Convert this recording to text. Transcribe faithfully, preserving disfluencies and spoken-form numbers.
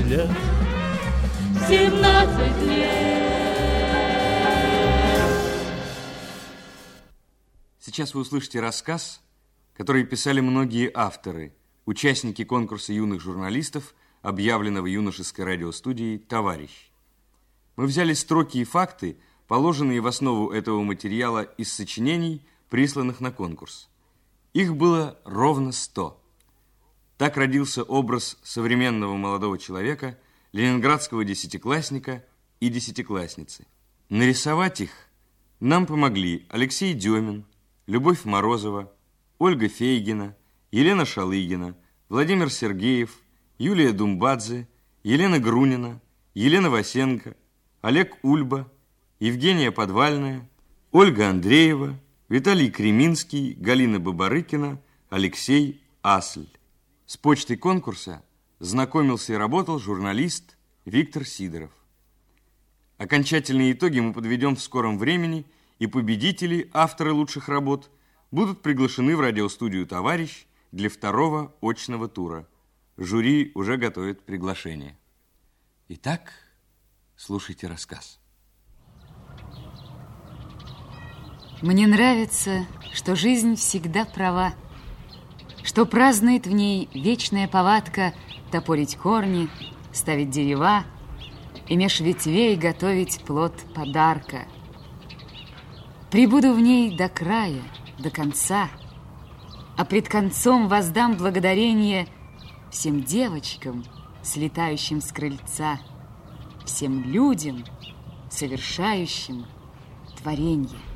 лет, семнадцать лет. Сейчас вы услышите рассказ, который писали многие авторы, участники конкурса юных журналистов, объявленного юношеской радиостудией «Товарищ». Мы взяли строки и факты, положенные в основу этого материала из сочинений, присланных на конкурс. Их было ровно сто. Так родился образ современного молодого человека, ленинградского десятиклассника и десятиклассницы. Нарисовать их нам помогли Алексей Демин, Любовь Морозова, Ольга Фейгина, Елена Шалыгина, Владимир Сергеев, Юлия Думбадзе, Елена Грунина, Елена Васенко, Олег Ульба, Евгения Подвальная, Ольга Андреева, Виталий Креминский, Галина Бабарыкина, Алексей Асль. С почтой конкурса знакомился и работал журналист Виктор Сидоров. Окончательные итоги мы подведем в скором времени, и победители, авторы лучших работ, будут приглашены в радиостудию «Товарищ» для второго очного тура. Жюри уже готовит приглашение. Итак, слушайте рассказ. Мне нравится, что жизнь всегда права, что празднует в ней вечная повадка топорить корни, ставить дерева и меж ветвей готовить плод подарка. Прибуду в ней до края, до конца, а пред концом воздам благодарение всем девочкам, слетающим с крыльца, всем людям, совершающим творенье.